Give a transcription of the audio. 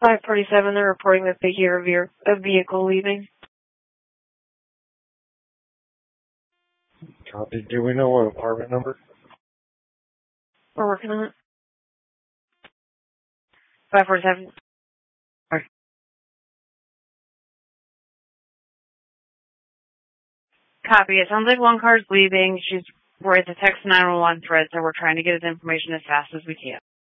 547, they're reporting that they hear a vehicle leaving. Copy. Do we know what apartment number? We're working on it. 547. Copy. It sounds like one car's leaving. We're at the text 911 thread, so we're trying to get his information as fast as we can.